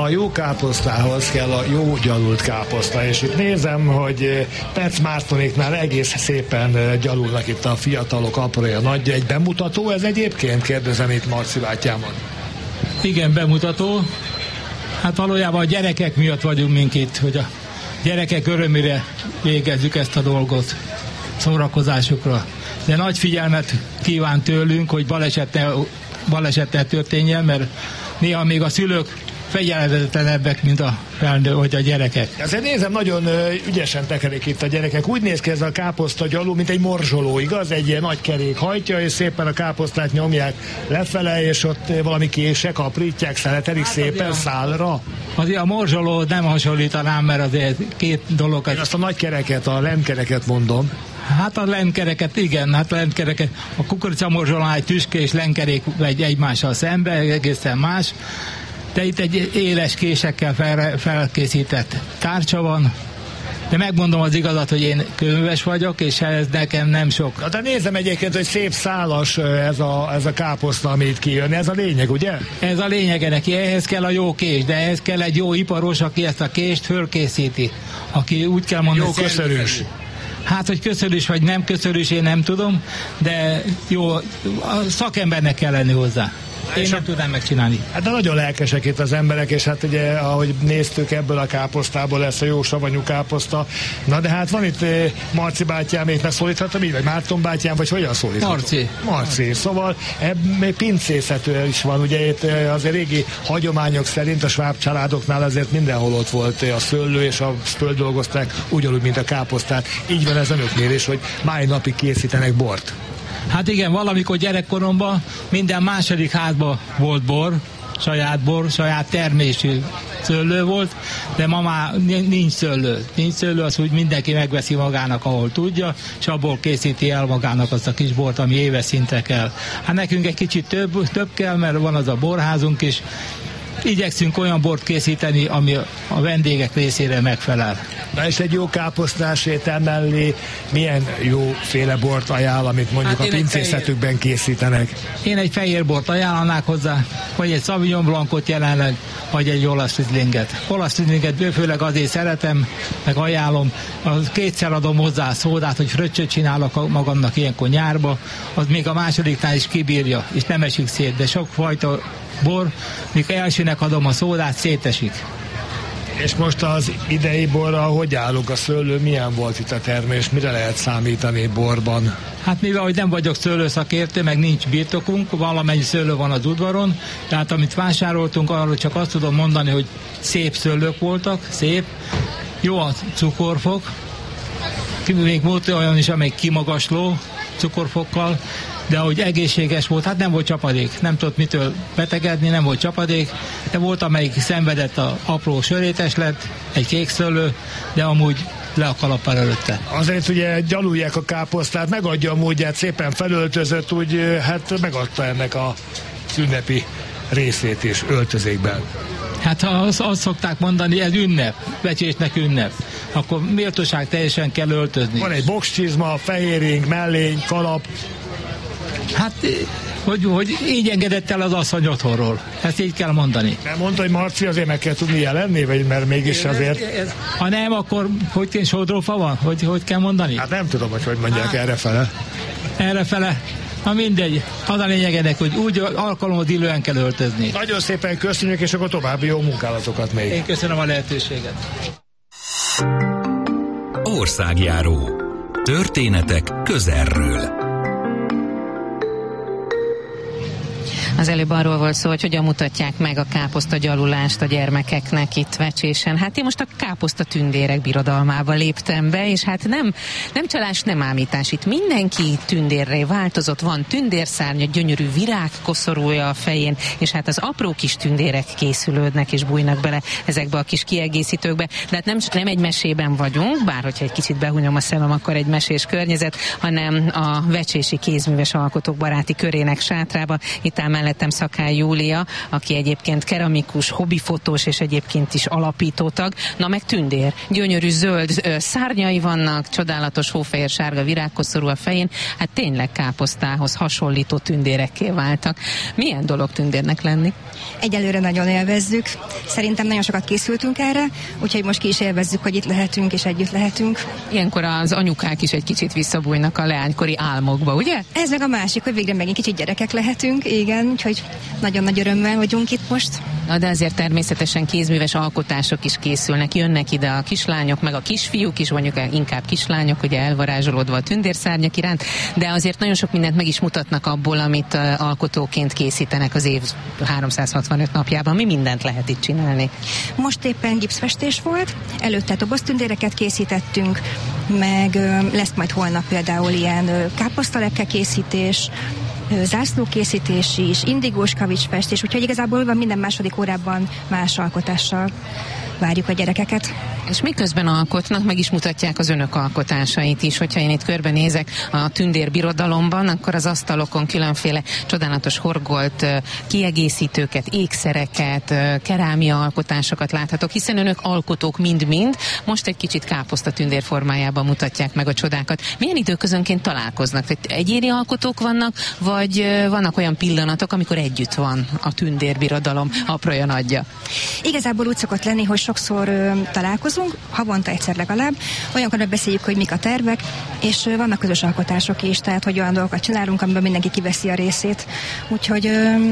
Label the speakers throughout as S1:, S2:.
S1: A jó káposztához kell a jó gyalult káposzta, és itt nézem, hogy Perc Mártonéknál egész szépen gyalulnak itt a fiatalok, aprója, nagyja. Egy bemutató ez egyébként? Kérdezem itt Marci bátyámon.
S2: Igen, bemutató. Hát valójában a gyerekek miatt vagyunk mink itt, hogy a gyerekek örömére végezzük ezt a dolgot, szórakozásukra. De nagy figyelmet kíván tőlünk, hogy baleset ne történjen, mert néha még a szülők fegyelmezetlenebbek, mint a felnő, vagy a gyerekek.
S1: Azért nézem, nagyon ügyesen tekerik itt a gyerekek. Úgy néz ki ez a káposzta gyalú, mint egy morzsoló, igaz? Egy ilyen nagy kerék hajtja, és szépen a káposztát nyomják lefele, és ott valami kések aprítják, szeletelik szépen szálra.
S2: Azért a morzsoló nem hasonlítanám, mert azért két dolog.
S1: Én azt a nagy kereket, a lemkereket mondom.
S2: Hát a lemkereket, igen, a kukoricamorzsolónál egy tüske és lemkerék megy egymással szembe, egészen más. De itt egy éles késekkel felkészített tárcsa van, de megmondom az igazat, hogy én kőműves vagyok, és ez nekem nem sok.
S1: Na, de nézem egyébként, hogy szép szálas ez a káposzta, ami itt kijön. Ez a lényeg, ugye?
S2: Ez a lényege neki, ehhez kell a jó kés, de ehhez kell egy jó iparos, aki ezt a kést fölkészíti. Aki úgy kell mondani...
S1: Jó köszörűs.
S2: Hát, hogy köszörűs vagy nem köszörűs, én nem tudom, de jó, a szakembernek kell lenni hozzá. Én nem tudnám megcsinálni.
S1: Hát de nagyon lelkesek itt az emberek, és hát ugye, ahogy néztük, ebből a káposztából lesz a jó savanyú káposzta. Na de hát van itt Marci bátyám, itt megszólíthatom így, vagy Márton bátyám, vagy hogyan szólíthatom? Marci. Szóval pincészet is van, ugye itt azért régi hagyományok szerint a sváb családoknál azért mindenhol ott volt a szőlő, és a földolgozták ugyanúgy, mint a káposztát. Így van ez önöknél is, hogy mai napig készítenek bort.
S2: Hát igen, valamikor gyerekkoromban minden második házban volt bor, saját termésű szőlő volt, de ma már nincs szőlő. Nincs szőlő, az úgy mindenki megveszi magának, ahol tudja, és abból készíti el magának azt a kis bort, ami éves szintre kell. Hát nekünk egy kicsit több kell, mert van az a borházunk is. Igyekszünk olyan bort készíteni, ami a vendégek részére megfelel.
S1: Na és egy jó káposztás étel mellé milyen jóféle bort ajánl, amit mondjuk a pincészetükben készítenek?
S2: Én egy fehér bort ajánlanák hozzá, vagy egy Sauvignon Blancot jelenleg, vagy egy olasz rizlinget. Olasz rizlinget főleg azért szeretem, meg ajánlom. Kétszer adom hozzá a szódát, hogy fröccsöt csinálok magamnak ilyenkor nyárba, az még a másodiknál is kibírja, és nem esik szét, de sokfajta bor, mikor elsőnek adom a szódát, szétesik.
S1: És most az idei borra hogy állunk? A szőlő milyen volt itt a termés? Mire lehet számítani borban?
S2: Hát mivel, hogy nem vagyok szőlőszakértő, meg nincs birtokunk, valamennyi szőlő van az udvaron, tehát amit vásároltunk, arról csak azt tudom mondani, hogy szép szőlők voltak, szép, jó a cukorfok, még volt olyan is, amelyik kimagasló cukorfokkal, de ahogy egészséges volt, hát nem volt csapadék, nem tudott mitől betegedni, nem volt csapadék, de volt, amelyik szenvedett, a apró sörétes lett, egy kék szőlő, de amúgy le a kalappal előtte.
S1: Azért ugye gyalulják a káposztát, megadja a módját, szépen felöltözött, úgy hát megadta ennek a ünnepi részét is öltözékben.
S2: Hát ha azt szokták mondani, ez ünnep, vecsésnek ünnep, akkor méltóság teljesen kell öltözni. Van
S1: egy boxcsizma, fehéring, mellény, kalap.
S2: Hát, hogy így engedett el az asszony otthonról. Ezt így kell mondani.
S1: Nem mondta, hogy Marci, azért meg kell tudni jelenni, vagy mert mégis azért...
S2: Ha nem, akkor hogy sodrófa van? Hogy kell mondani?
S1: Hát nem tudom, hogy mondják errefele.
S2: Errefele? Na mindegy. Az a lényeg, hogy úgy alkalomhoz illően kell öltözni.
S1: Nagyon szépen köszönjük, és akkor további jó munkálatokat még.
S2: Én köszönöm a lehetőséget.
S3: Országjáró. Történetek közelről.
S4: Az előbb arról volt szó, hogy hogyan mutatják meg a káposzta gyalulást a gyermekeknek itt Vecsésen. Hát én most a káposzta tündérek birodalmába léptem be, és hát nem csalás, nem ámítás. Itt mindenki tündérré változott, van tündérszárnya, gyönyörű virágkoszorúja a fején, és hát az apró kis tündérek készülődnek és bújnak bele ezekbe a kis kiegészítőkbe. De hát nem egy mesében vagyunk, bár hogyha egy kicsit behunyom a szemem, akkor egy mesés környezet, hanem a vecsési kézműves alkotók baráti körének sátrába. Itt áll mellettem Szakály Júlia, aki egyébként keramikus, hobbifotós és egyébként is alapítótag. Na meg tündér. Gyönyörű zöld szárnyai vannak, csodálatos hófehér sárga virágkoszorú a fején. Hát tényleg káposztához hasonlító tündérekké váltak. Milyen dolog tündérnek lenni?
S5: Egyelőre nagyon élvezzük. Szerintem nagyon sokat készültünk erre, úgyhogy most ki is élvezzük, hogy itt lehetünk és együtt lehetünk.
S4: Ilyenkor az anyukák is egy kicsit visszabújnak a leánykori álmokba, ugye?
S5: Ez meg a másik, hogy végre megint kicsit gyerekek lehetünk, igen, úgyhogy nagyon nagy örömmel vagyunk itt most.
S4: Na de azért természetesen kézműves alkotások is készülnek, jönnek ide a kislányok, meg a kisfiúk is, mondjuk inkább kislányok, ugye elvarázsolódva a tündérszárnyak iránt, de azért nagyon sok mindent meg is mutatnak abból, amit alkotóként készítenek az év 365 napjában. Mi mindent lehet itt csinálni?
S5: Most éppen gipszfestés volt, előtte doboztündéreket készítettünk, meg lesz majd holnap például ilyen káposztalepke készítés, zászlókészítés is, indigós kavicsfestés, úgyhogy igazából van minden második órában más alkotással várjuk a gyerekeket.
S4: És miközben alkotnak, meg is mutatják az önök alkotásait is. Hogyha én itt körbenézek a tündérbirodalomban, akkor az asztalokon különféle csodálatos horgolt kiegészítőket, ékszereket, kerámia alkotásokat láthatok, hiszen önök alkotók mind-mind, most egy kicsit káposzta tündér formájában mutatják meg a csodákat. Milyen időközönként találkoznak? Tehát egyéni alkotók vannak, vagy vannak olyan pillanatok, amikor együtt van a tündérbirodalom aprója nagyja?
S5: Igazából úgy szokott lenni, hogy sokszor találkozunk, havonta egyszer legalább, olyankor megbeszéljük, hogy mik a tervek, és vannak közös alkotások is, tehát hogy olyan dolgokat csinálunk, amiben mindenki kiveszi a részét. Úgyhogy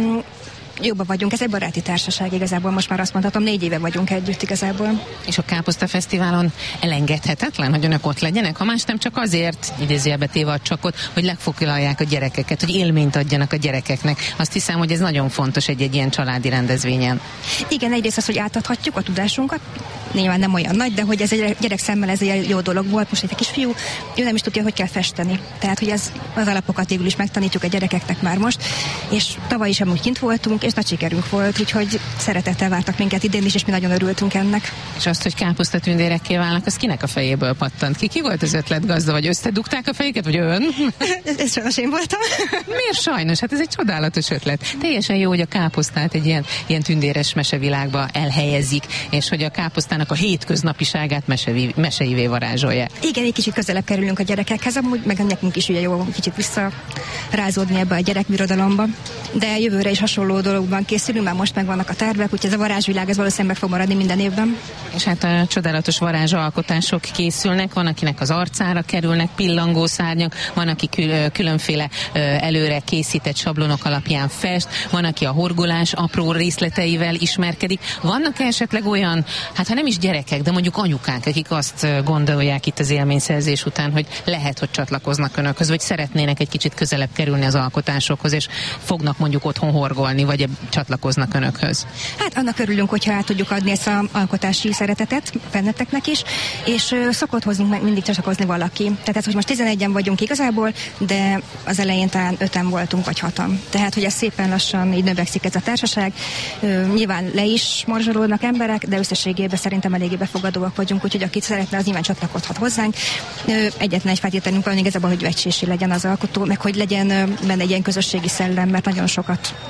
S5: jobban vagyunk, ez egy baráti társaság igazából, most már azt mondhatom, 4 éve vagyunk együtt igazából.
S4: És a Káposzta Fesztiválon elengedhetetlen, hogy önök ott legyenek, ha más nem csak azért, idézőjelbe téve a csakot, hogy legfoglalják a gyerekeket, hogy élményt adjanak a gyerekeknek. Azt hiszem, hogy ez nagyon fontos egy ilyen családi rendezvényen.
S5: Igen, egyrészt az, hogy átadhatjuk a tudásunkat, nyilván nem olyan nagy, de hogy ez egy gyerek szemmel ez egy jó dolog volt. Most egy kisfiú, ő nem is tudja, hogy kell festeni. Tehát, hogy ez az alapokat végül is megtanítjuk a gyerekeknek már most, és tavaly is amúgy kint voltunk, és nagy sikerünk volt, úgyhogy szeretettel vártak minket idén is, és mi nagyon örültünk ennek.
S4: És azt, hogy káposztatündérekké válnak, az kinek a fejéből pattant ki? Ki volt az ötletgazda, vagy összedugták a fejüket, vagy ön?
S5: Ez sajnos én voltam.
S4: Miért sajnos? Hát ez egy csodálatos ötlet. Teljesen jó, hogy a káposztát egy ilyen tündéres mesevilágba elhelyezik, és hogy a káposztának a hétköznapiságát meseivé varázsolják.
S5: Igen, egy kicsit közelebb kerülünk a gyerekekhez, amúgy meg nekünk is ugye jó kicsit visszarázódni ebbe a gyerekbirodalomba. De jövőre is hasonló dologban készülünk, már most megvannak a tervek, úgyhogy ez a varázsvilág ez valószínűleg meg fog maradni minden évben.
S4: És hát a csodálatos varázsalkotások készülnek, van akinek az arcára kerülnek pillangó szárnyak, van aki különféle előre készített sablonok alapján fest, van aki a horgolás apró részleteivel ismerkedik. Vannak esetleg olyan, hát ha nem is gyerekek, de mondjuk anyukák, akik azt gondolják itt az élményszerzés után, hogy lehet, hogy csatlakoznak önökhöz, vagy szeretnének egy kicsit közelebb kerülni az alkotásokhoz, és fognak mondjuk otthon horgolni, vagy csatlakoznak önökhöz?
S5: Hát annak örülünk, hogyha át tudjuk adni ezt az alkotási szeretetet benneteknek is, és szokott hoznunk meg mindig csatlakozni valaki. Tehát ez, hogy most 11-en vagyunk igazából, de az elején talán 5-en voltunk, vagy 6-an. Tehát, hogy ez szépen lassan így növekszik ez a társaság. Nyilván le is morzsolódnak emberek, de összességében szerintem eléggé befogadóak vagyunk, úgyhogy akit szeretne, az nyilván csatlakozhat hozzánk. Egyetlen egy feltételünk van igazából, hogy vecsésű legyen az alkotó, meg hogy legyen benne egy ilyen közösségi szellem, mert nagyon sok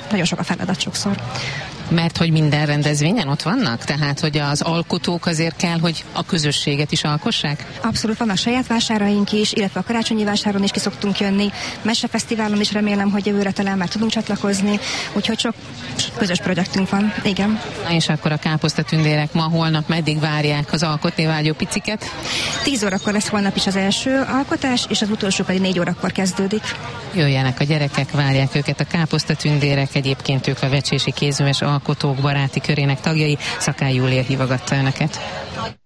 S5: a feladat sokszor.
S4: Mert hogy minden rendezvényen ott vannak? Tehát, hogy az alkotók azért kell, hogy a közösséget is alkossák?
S5: Abszolút, vannak saját vásáraink is, illetve a karácsonyi vásáron is ki szoktunk jönni. Mesefesztiválon is remélem, hogy jövőre talán már tudunk csatlakozni, úgyhogy sok közös projektünk van, igen.
S4: Na és akkor a káposztatündérek ma, holnap meddig várják az alkotni vágyó piciket?
S5: 10 órakor lesz holnap is az első alkotás, és az utolsó pedig 4 órakor kezdődik.
S4: Jöjjenek a gyerekek, várják őket a káposztatündérek, egyébként ők a vecsési kézműves alkotók baráti körének tagjai. Szakály Júlia hívogatta önöket.